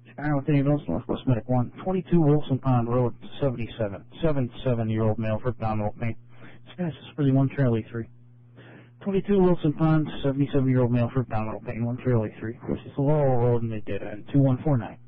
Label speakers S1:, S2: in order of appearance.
S1: Skyline with Daniels, Northwest Medic 1, 22 Wilson Pond Road, 77-year-old male for abdominal pain. Disguised as Frizzy 1 Trail 3. 22 Wilson Pond, 77-year-old male for abdominal pain, 1 Trail 3. This is Laurel Road in the data, and 2149.